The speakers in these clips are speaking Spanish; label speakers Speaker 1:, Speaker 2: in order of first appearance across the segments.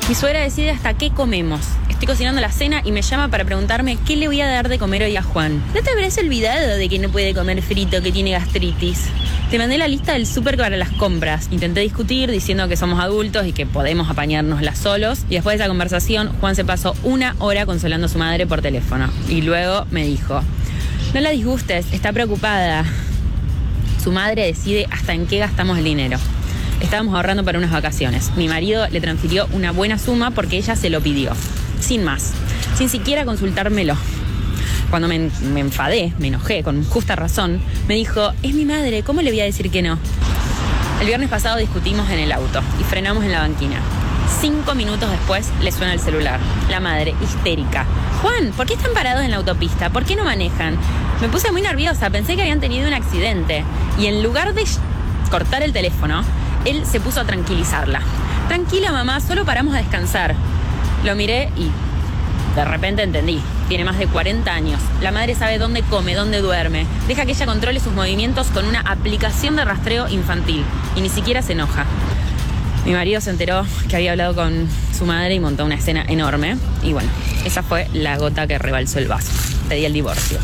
Speaker 1: Mi suegra decide hasta qué comemos. Estoy cocinando la cena y me llama para preguntarme qué le voy a dar de comer hoy a Juan. ¿No te habrás olvidado de que no puede comer frito, que tiene gastritis? Te mandé la lista del súper para las compras. Intenté discutir diciendo que somos adultos y que podemos apañárnoslas solos. Y después de esa conversación, Juan se pasó 1 hora consolando a su madre por teléfono. Y luego me dijo: no la disgustes, está preocupada. Su madre decide hasta en qué gastamos el dinero. Estábamos ahorrando para unas vacaciones. Mi marido le transfirió una buena suma porque ella se lo pidió. Sin más, sin siquiera consultármelo. Cuando me enfadé, me enojé, con justa razón, me dijo: es mi madre, ¿cómo le voy a decir que no? El viernes pasado discutimos en el auto y frenamos en la banquina. 5 minutos después le suena el celular. La madre, histérica: Juan, ¿por qué están parados en la autopista? ¿Por qué no manejan? Me puse muy nerviosa, pensé que habían tenido un accidente. Y en lugar de cortar el teléfono, él se puso a tranquilizarla. Tranquila, mamá, solo paramos a descansar. Lo miré y de repente entendí. Tiene más de 40 años. La madre sabe dónde come, dónde duerme. Deja que ella controle sus movimientos con una aplicación de rastreo infantil. Y ni siquiera se enoja. Mi marido se enteró que había hablado con su madre y montó una escena enorme. Y bueno, esa fue la gota que rebalsó el vaso. Pedí el divorcio.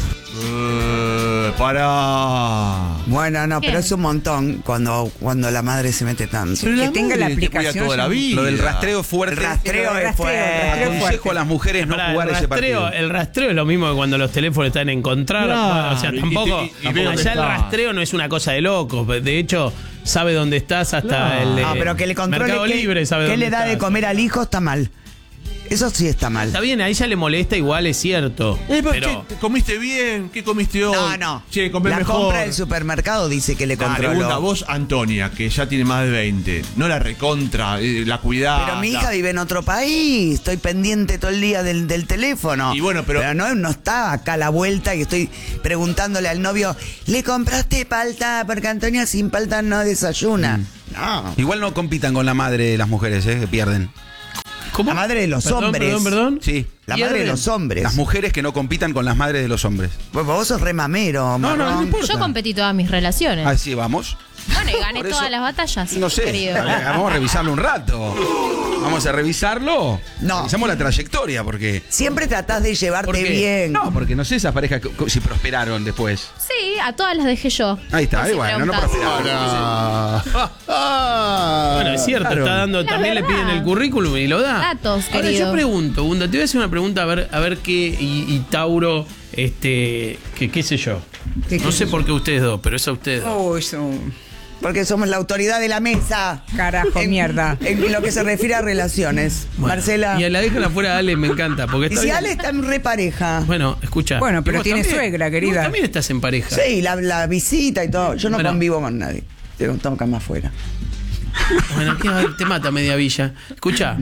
Speaker 2: Para.
Speaker 3: Bueno, no, pero es un montón cuando la madre se mete tanto.
Speaker 4: Que tenga la aplicación.
Speaker 2: Toda la vida.
Speaker 5: Lo del rastreo es fuerte.
Speaker 3: El rastreo es fuerte.
Speaker 5: Aconsejo a las mujeres no jugar ese partido.
Speaker 4: El rastreo es lo mismo que cuando los teléfonos están en encontrar.
Speaker 2: Claro.
Speaker 4: O sea, tampoco. Allá el rastreo no es una cosa de locos. De hecho, sabe dónde estás hasta el.
Speaker 3: Pero que le controle
Speaker 4: Mercado Libre sabe
Speaker 3: qué
Speaker 4: dónde
Speaker 3: le da de
Speaker 4: estás.
Speaker 3: comer al hijo está mal. Eso sí está mal.
Speaker 4: Está bien, a ella le molesta, igual es cierto.
Speaker 2: Pero che, ¿comiste bien? ¿Qué comiste hoy?
Speaker 3: No.
Speaker 2: Che, comé
Speaker 3: la
Speaker 2: mejor.
Speaker 3: compra del supermercado dice que le controló.
Speaker 2: Pregunta vos, Antonia, que ya tiene más de 20. No la recontra, la cuidada.
Speaker 3: Pero mi hija vive en otro país. Estoy pendiente todo el día del teléfono.
Speaker 2: Y bueno, pero
Speaker 3: no está acá a la vuelta y estoy preguntándole al novio: ¿le compraste palta? Porque Antonia sin palta no desayuna. No.
Speaker 5: Igual no compitan con la madre de las mujeres, que pierden.
Speaker 4: ¿Cómo?
Speaker 3: La madre de los hombres.
Speaker 4: Perdón.
Speaker 5: Sí.
Speaker 3: La madre de los hombres.
Speaker 5: Las mujeres que no compitan con las madres de los hombres.
Speaker 3: Vos sos re mamero, marrón.
Speaker 5: importa.
Speaker 6: Yo competí todas mis relaciones.
Speaker 5: Así vamos.
Speaker 6: Bueno, y gané
Speaker 5: Por eso-
Speaker 6: todas las batallas.
Speaker 5: No sé,
Speaker 6: querido.
Speaker 5: vamos a revisarlo un rato. Vamos a revisarlo.
Speaker 3: No.
Speaker 5: Revisamos la trayectoria, porque...
Speaker 3: Siempre tratás de llevarte
Speaker 5: porque
Speaker 3: bien.
Speaker 5: No, porque no sé esas parejas si prosperaron después.
Speaker 6: Sí, a todas las dejé yo.
Speaker 5: Ahí está,
Speaker 6: Por si
Speaker 5: bueno, no
Speaker 6: preguntás.
Speaker 5: prosperaron.
Speaker 4: Bueno, es cierto, está dando,
Speaker 6: La
Speaker 4: también le
Speaker 6: verdad.
Speaker 4: piden el currículum y lo da.
Speaker 6: Datos,
Speaker 4: Ahora
Speaker 6: querido.
Speaker 4: yo pregunto, Gunda, te voy a hacer una pregunta a ver qué, y Tauro, qué sé yo. No sé por qué ustedes dos, pero es a ustedes dos.
Speaker 7: Uy,
Speaker 3: Porque somos la autoridad de la mesa.
Speaker 7: carajo, mierda.
Speaker 3: En lo que se refiere a relaciones.
Speaker 4: Bueno,
Speaker 3: Marcela.
Speaker 4: Y a la dejan afuera a Ale, me encanta. Porque
Speaker 3: Y
Speaker 4: está
Speaker 3: si
Speaker 4: bien.
Speaker 3: Ale está en repareja.
Speaker 4: Bueno, escucha.
Speaker 7: Bueno, pero
Speaker 4: Y vos
Speaker 7: tiene
Speaker 4: también.
Speaker 7: suegra, querida.
Speaker 4: Vos también estás en pareja.
Speaker 3: Sí, la visita y todo. Yo no
Speaker 4: Bueno.
Speaker 3: convivo con nadie. Tengo cama afuera.
Speaker 4: Bueno, te mata media villa. Escucha,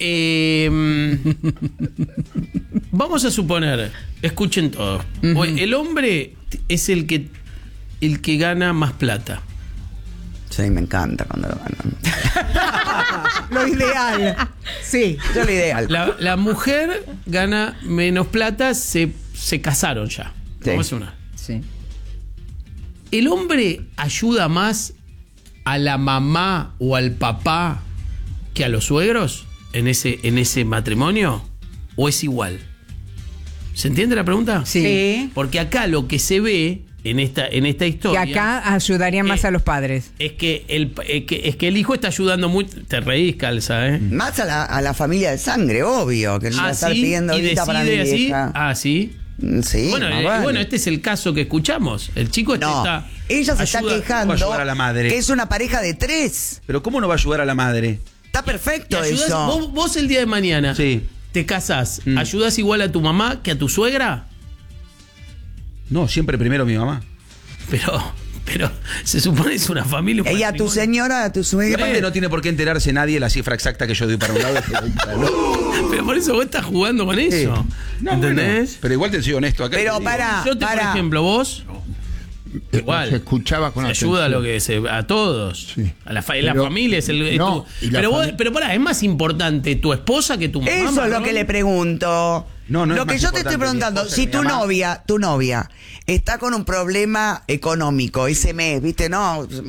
Speaker 4: vamos a suponer, escuchen todos. El hombre es el que gana más plata.
Speaker 3: Sí, me encanta cuando lo ganan.
Speaker 7: Lo ideal. Sí.
Speaker 3: Yo lo ideal.
Speaker 4: La mujer gana menos plata, se casaron ya.
Speaker 3: Sí.
Speaker 4: Vamos a una.
Speaker 7: Sí.
Speaker 4: ¿El hombre ayuda más a la mamá o al papá que a los suegros en ese matrimonio? ¿O es igual? ¿Se entiende la pregunta?
Speaker 7: Sí.
Speaker 4: Porque acá lo que se ve en esta
Speaker 7: Que
Speaker 4: historia
Speaker 7: acá ayudaría más a los padres.
Speaker 4: es que el hijo está ayudando mucho. Te reís, Calza, ¿eh?
Speaker 3: Más a la familia de sangre, obvio. Que le va a estar pidiendo
Speaker 4: y
Speaker 3: ahorita para mi
Speaker 4: decide así.
Speaker 3: vieja.
Speaker 4: Ah, sí.
Speaker 3: Sí,
Speaker 4: Bueno,
Speaker 3: más vale.
Speaker 4: bueno, este es el caso que escuchamos. El chico
Speaker 3: No,
Speaker 4: está.
Speaker 3: ella se está
Speaker 5: va a
Speaker 3: quejando
Speaker 5: ayudar a la madre.
Speaker 3: que es una pareja de 3.
Speaker 5: Pero ¿cómo no va a ayudar a la madre?
Speaker 3: Está perfecto
Speaker 4: ¿Y ayudás-
Speaker 3: eso.
Speaker 4: vos el día de mañana
Speaker 5: Sí.
Speaker 4: te casás, ¿ayudás igual a tu mamá que a tu suegra?
Speaker 5: No, siempre primero mi mamá.
Speaker 4: Pero se supone que es una familia. un
Speaker 3: Ella, tu
Speaker 4: matrimonio.
Speaker 3: señora, tu
Speaker 5: Y
Speaker 3: suegra.
Speaker 5: aparte no tiene por qué enterarse nadie la cifra exacta que yo doy para un lado.
Speaker 4: Pero por eso vos estás jugando con eso. ¿Entendés?
Speaker 5: Bueno, pero igual te soy honesto acá.
Speaker 3: Pero
Speaker 5: te digo.
Speaker 3: para,
Speaker 4: Yo, por ejemplo, vos. Igual.
Speaker 8: Se escuchaba con
Speaker 4: Se ayuda a
Speaker 8: atención.
Speaker 4: a todos.
Speaker 8: Sí.
Speaker 4: A la
Speaker 8: Pero-
Speaker 4: familia es el.
Speaker 8: no, y la
Speaker 4: pero
Speaker 8: fami-
Speaker 4: pará, es más importante tu esposa que tu mamá.
Speaker 3: Eso es lo
Speaker 4: ¿no?
Speaker 3: que le pregunto.
Speaker 5: No, no es
Speaker 3: lo que
Speaker 5: más
Speaker 3: yo te estoy
Speaker 5: importante mi
Speaker 3: preguntando,
Speaker 5: esposa
Speaker 3: si
Speaker 5: que mi mamá.
Speaker 3: tu novia está con un problema económico ese mes, ¿viste? No,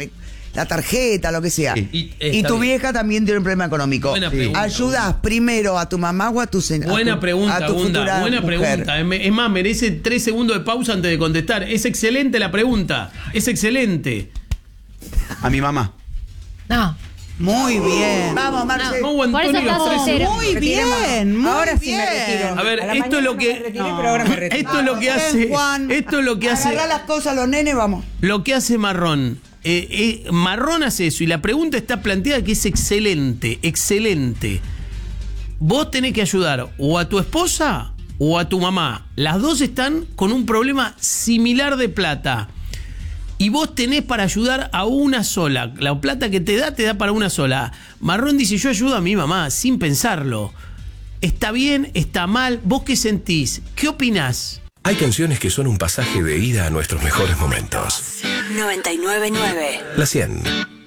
Speaker 3: la tarjeta, lo que sea.
Speaker 5: Sí.
Speaker 4: Y
Speaker 3: Y
Speaker 4: está
Speaker 3: tu
Speaker 4: bien.
Speaker 3: vieja también tiene un problema económico.
Speaker 4: Buena pregunta,
Speaker 3: ¿Ayudas primero a tu mamá o a tu
Speaker 4: Buena pregunta,
Speaker 3: a tu
Speaker 4: Gunda,
Speaker 3: futura
Speaker 4: buena
Speaker 3: mujer?
Speaker 4: pregunta. Es más, merece 3 segundos de pausa antes de contestar. Es excelente la pregunta. Es excelente.
Speaker 5: A mi mamá.
Speaker 6: No.
Speaker 3: Muy bien. Vamos, Marce.
Speaker 4: Mau
Speaker 6: Por eso
Speaker 4: Antonio,
Speaker 6: estás
Speaker 4: los tres
Speaker 6: soltero.
Speaker 4: segundos.
Speaker 3: Muy bien, muy
Speaker 7: Ahora sí
Speaker 3: bien.
Speaker 7: me retiro.
Speaker 4: A ver,
Speaker 7: la
Speaker 4: esto es
Speaker 7: mañana
Speaker 4: lo
Speaker 7: no
Speaker 4: que-
Speaker 7: me retiré, pero ahora me retiro.
Speaker 4: Esto es lo que
Speaker 3: Bien,
Speaker 4: hace.
Speaker 3: Juan.
Speaker 4: Esto es lo que hace.
Speaker 3: Agarrá las cosas a los nenes, vamos.
Speaker 4: Lo que hace Marrón. Marrón hace eso y la pregunta está planteada que es excelente, excelente. Vos tenés que ayudar o a tu esposa o a tu mamá. Las dos están con un problema similar de plata. Y vos tenés para ayudar a una sola. La plata que te da para una sola. Marrón dice, yo ayudo a mi mamá sin pensarlo. ¿Está bien? ¿Está mal? ¿Vos qué sentís? ¿Qué opinás?
Speaker 8: Hay canciones que son un pasaje de ida a nuestros mejores momentos.
Speaker 9: 999.
Speaker 8: La 100.